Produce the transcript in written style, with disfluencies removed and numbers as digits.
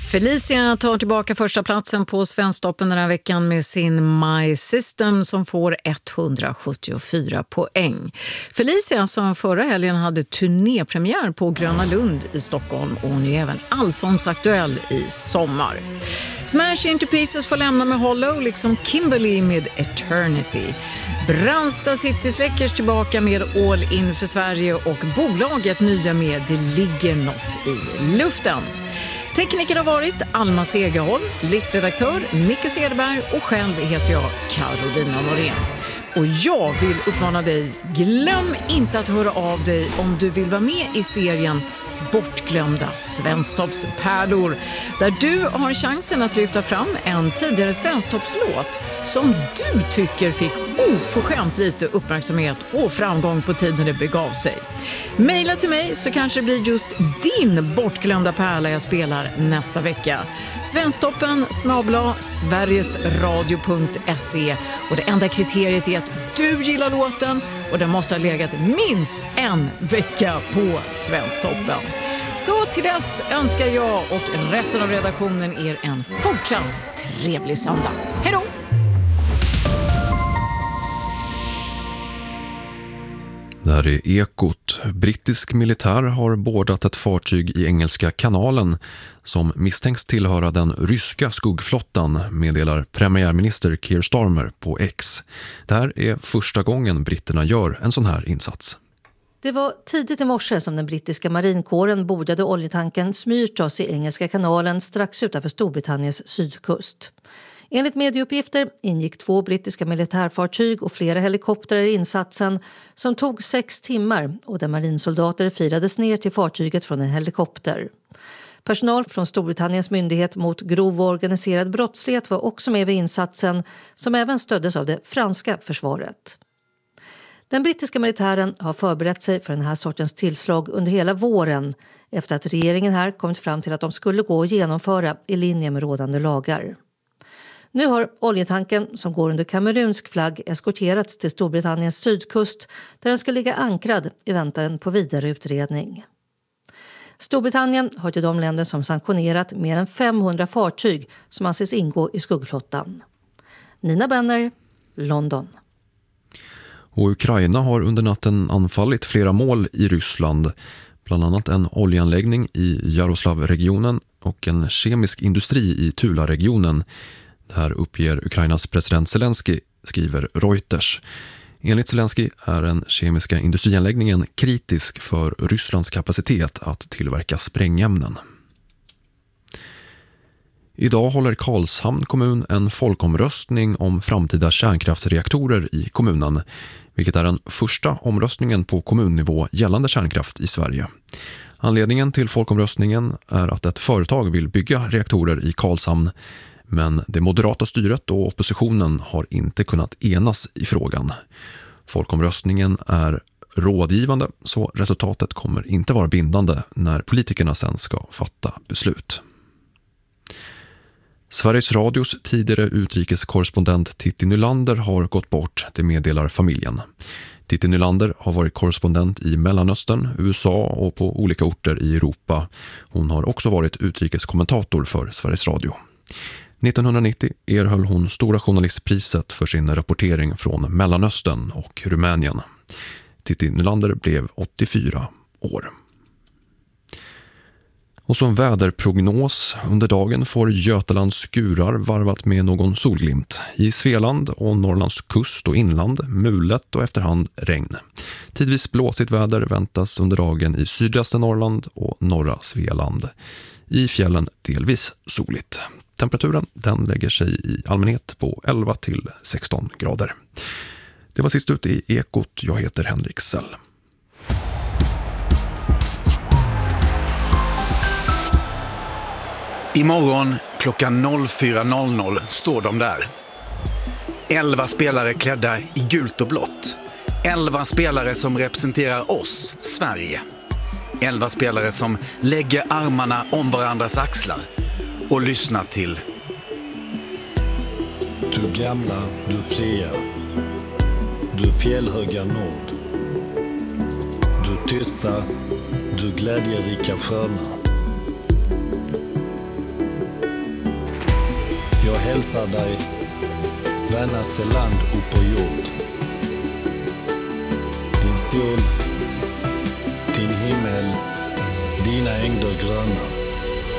Felicia tar tillbaka första platsen på Svensktoppen den här veckan med sin My System som får 174 poäng. Felicia som förra helgen hade turnépremiär på Gröna Lund i Stockholm och hon är även allsångsaktuell i sommar. Smash Into Pieces får lämna med Hollow liksom Kimberly med Eternity. Brandsta City släckers tillbaka med All In för Sverige och bolaget nya med Det ligger något i luften. Tekniker har varit Alma Segerholm, listredaktör Micke Cederberg och själv heter jag Carolina Norén. Och jag vill uppmana dig, glöm inte att höra av dig om du vill vara med i serien Bortglömda Svensktoppspärlor, där du har chansen att lyfta fram en tidigare Svensktoppslåt som du tycker fick oförskämt lite uppmärksamhet och framgång på tiden det begav sig. Maila till mig så kanske det blir just din bortglömda pärla jag spelar nästa vecka. Svensktoppen@sverigesradio.se och det enda kriteriet är att du gillar låten och den måste ha legat minst en vecka på Svensktoppen. Så till dess önskar jag och resten av redaktionen er en fortsatt trevlig söndag. Hej då! Det här är Ekot. Brittisk militär har bordat ett fartyg i Engelska kanalen som misstänks tillhöra den ryska skuggflottan, meddelar premiärminister Keir Starmer på X. Det här är första gången britterna gör en sån här insats. Det var tidigt i morse som den brittiska marinkåren bordade oljetanken Smyrtos i Engelska kanalen strax utanför Storbritanniens sydkust. Enligt medieuppgifter ingick 2 brittiska militärfartyg och flera helikoptrar i insatsen som tog 6 timmar och där marinsoldater firades ner till fartyget från en helikopter. Personal från Storbritanniens myndighet mot grov och organiserad brottslighet var också med vid insatsen som även stöddes av det franska försvaret. Den brittiska militären har förberett sig för den här sortens tillslag under hela våren efter att regeringen här kommit fram till att de skulle gå och genomföra i linje med rådande lagar. Nu har oljetanken som går under kamerunsk flagg eskorterats till Storbritanniens sydkust där den ska ligga ankrad i väntan på vidare utredning. Storbritannien hör till de länder som sanktionerat mer än 500 fartyg som anses ingå i skuggflottan. Nina Benner, London. Och Ukraina har under natten anfallit flera mål i Ryssland, bland annat en oljeanläggning i Jaroslavregionen och en kemisk industri i Tula-regionen. Det här uppger Ukrainas president Zelensky, skriver Reuters. Enligt Zelensky är den kemiska industrianläggningen kritisk för Rysslands kapacitet att tillverka sprängämnen. Idag håller Karlshamn kommun en folkomröstning om framtida kärnkraftsreaktorer i kommunen, vilket är den första omröstningen på kommunnivå gällande kärnkraft i Sverige. Anledningen till folkomröstningen är att ett företag vill bygga reaktorer i Karlshamn, men det moderata styret och oppositionen har inte kunnat enas i frågan. Folkomröstningen är rådgivande, så resultatet kommer inte vara bindande när politikerna sen ska fatta beslut. Sveriges Radios tidigare utrikeskorrespondent Titti Nylander har gått bort, det meddelar familjen. Titti Nylander har varit korrespondent i Mellanöstern, USA och på olika orter i Europa. Hon har också varit utrikeskommentator för Sveriges Radio. 1990 erhöll hon Stora journalistpriset för sin rapportering från Mellanöstern och Rumänien. Titti Nylander blev 84 år. Och som väderprognos under dagen får Götalands skurar varvat med någon solglimt. I Svealand och Norrlands kust och inland mulet och efterhand regn. Tidvis blåsigt väder väntas under dagen i sydligaste Norrland och norra Svealand. I fjällen delvis soligt. Temperaturen den lägger sig i allmänhet på 11 till 16 grader. Det var sist ut i Ekot. Jag heter Henrik Sell. Imorgon klockan 04.00 står de där. 11 spelare klädda i gult och blått. 11 spelare som representerar oss, Sverige. 11 spelare som lägger armarna om varandras axlar och lyssnar till Du gamla, du fria, du fjällhöga nord, du tysta, du glädjerika sköna. Jag hälsar dig, vännaste land upp på jord. Din sol, din himmel, dina ängder gröna.